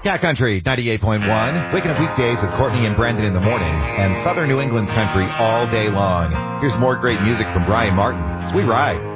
Cat Country 98.1. Waking up weekdays with Courtney and Brandon in the morning, and Southern New England's country all day long. Here's more great music from Brian Martin as we ride.